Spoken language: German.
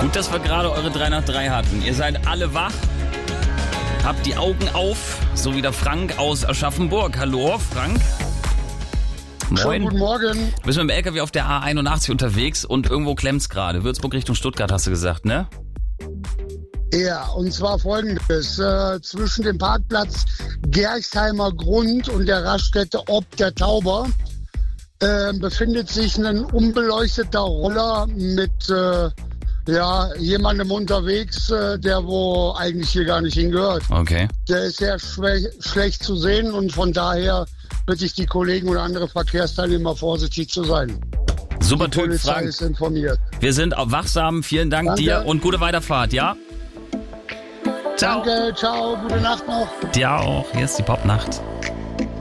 Gut, dass wir gerade eure 3 nach 3 hatten. Ihr seid alle wach, habt die Augen auf, so wie der Frank aus Aschaffenburg. Hallo, Frank. Moin. Schönen guten Morgen. Du bist mit dem LKW auf der A81 unterwegs und irgendwo klemmt's gerade. Würzburg Richtung Stuttgart hast du gesagt, ne? Ja, und zwar folgendes. Zwischen dem Parkplatz Gerchsheimer Grund und der Raststätte Ob der Tauber befindet sich ein unbeleuchteter Roller mit jemandem unterwegs, der wo eigentlich hier gar nicht hingehört. Okay. Der ist sehr schlecht zu sehen und von daher bitte ich die Kollegen und andere Verkehrsteilnehmer vorsichtig zu sein. Super Die Typ, Polizei Frank. ist informiert. Wir sind auch wachsam. Vielen Dank Danke. dir und gute Weiterfahrt, ja? Ciao. Danke, ciao, gute Nacht noch. Dir auch. Hier ist die Popnacht.